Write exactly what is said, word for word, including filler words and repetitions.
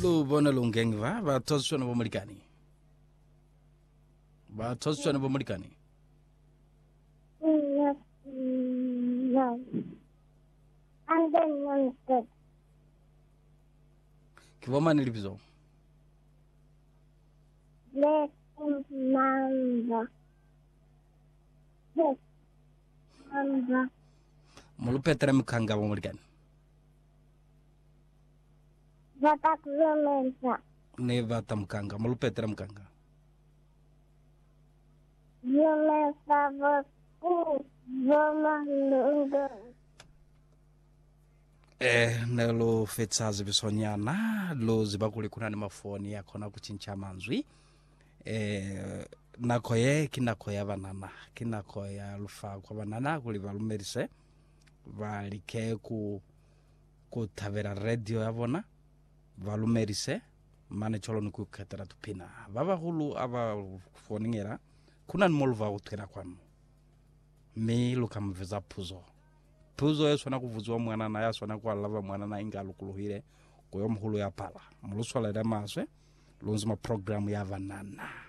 Lu bona lungeng va va toswa na bomalikani. Va toswa na bomalikani. No. No. And then one step. Kivoma nilipizo. Let number. Yes. Number. Mulupetra mkanga bomalikani. Vata kuzomensa. Neva tamkanga. Mulupetra mkanga. Zomensa voku. Zoma lunga. Eh, nelo fetsazi bisonyana lo zibakuli kuna ni mafoni yako na kuchincha manzwi. Eh, nakoye kinakoya banana kinakoya lufa kwa banana kuliva lumerise valike ku kutavera radio yabona valumerise mane cholo nikuketera tupina baba hulu aba foningera kuna nmolva utwera kwanu mi lukamveza puzo puzo yeso na kuvuzwa mwana na yaso na kwa lava mwana na inga lukuluhire kuyo mhulu ya pala muluswala da maswe lunzima program ya vanana